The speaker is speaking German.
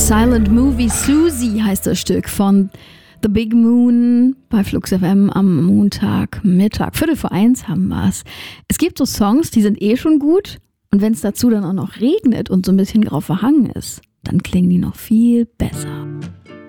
Silent Movie Susie heißt das Stück von The Big Moon bei Flux FM am Montagmittag. 1:15 haben wir es. Es gibt so Songs, die sind schon gut und wenn es dazu dann auch noch regnet und so ein bisschen grau verhangen ist, dann klingen die noch viel besser.